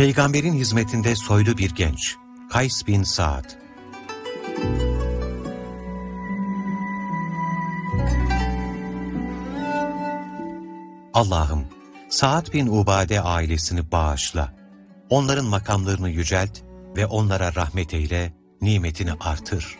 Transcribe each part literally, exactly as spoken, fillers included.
Peygamberin hizmetinde soylu bir genç, Kays bin Saad. Allah'ım, Saad bin Ubade ailesini bağışla. Onların makamlarını yücelt ve onlara rahmet eyle, nimetini artır.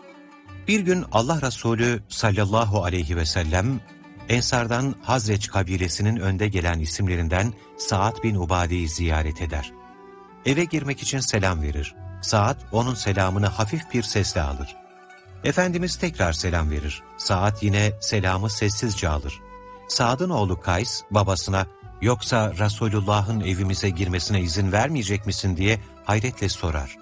Bir gün Allah Resulü sallallahu aleyhi ve sellem, Ensardan Hazreç kabilesinin önde gelen isimlerinden Saad bin Ubade'yi ziyaret eder. Eve girmek için selam verir. Saad onun selamını hafif bir sesle alır. Efendimiz tekrar selam verir. Saad yine selamı sessizce alır. Saad'ın oğlu Kays babasına "Yoksa Resulullah'ın evimize girmesine izin vermeyecek misin?" diye hayretle sorar.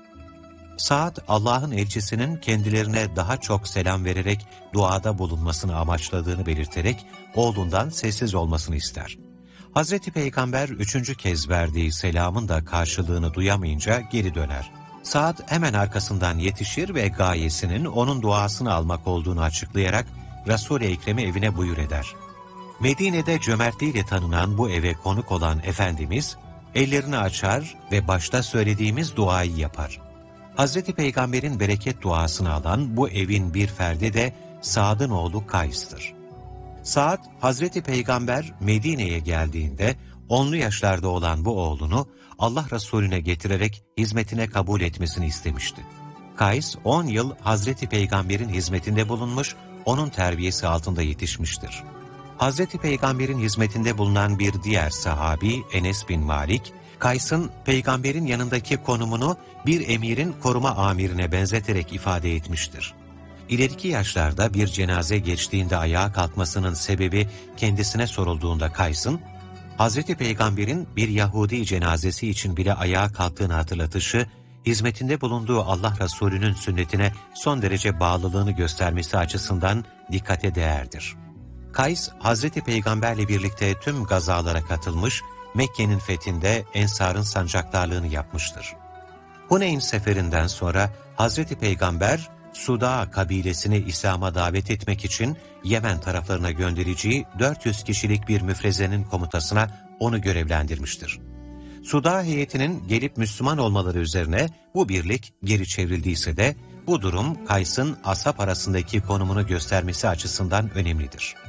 Saad, Allah'ın elçisinin kendilerine daha çok selam vererek duada bulunmasını amaçladığını belirterek oğlundan sessiz olmasını ister. Hazreti Peygamber üçüncü kez verdiği selamın da karşılığını duyamayınca geri döner. Saad hemen arkasından yetişir ve gayesinin onun duasını almak olduğunu açıklayarak Resul-i Ekrem'i evine buyur eder. Medine'de cömertliğiyle tanınan bu eve konuk olan Efendimiz, ellerini açar ve başta söylediğimiz duayı yapar. Hazreti Peygamber'in bereket duasını alan bu evin bir ferdi de Saad'ın oğlu Kays'tır. Saad, Hazreti Peygamber Medine'ye geldiğinde onlu yaşlarda olan bu oğlunu Allah Resulüne getirerek hizmetine kabul etmesini istemişti. Kays, on yıl Hazreti Peygamber'in hizmetinde bulunmuş, onun terbiyesi altında yetişmiştir. Hazreti Peygamber'in hizmetinde bulunan bir diğer sahabi Enes bin Malik, Kays'ın Peygamber'in yanındaki konumunu bir emirin koruma amirine benzeterek ifade etmiştir. İleriki yaşlarda bir cenaze geçtiğinde ayağa kalkmasının sebebi kendisine sorulduğunda Kays'ın, Hazreti Peygamber'in bir Yahudi cenazesi için bile ayağa kalktığını hatırlatışı, hizmetinde bulunduğu Allah Resulü'nün sünnetine son derece bağlılığını göstermesi açısından dikkate değerdir. Kays, Hazreti Peygamber'le birlikte tüm gazalara katılmış, Mekke'nin fethinde Ensar'ın sancaktarlığını yapmıştır. Huneyn seferinden sonra Hazreti Peygamber, Suda kabilesini İslam'a davet etmek için Yemen taraflarına göndereceği dört yüz kişilik bir müfrezenin komutasına onu görevlendirmiştir. Suda heyetinin gelip Müslüman olmaları üzerine bu birlik geri çevrildiyse de bu durum Kays'ın ashab arasındaki konumunu göstermesi açısından önemlidir.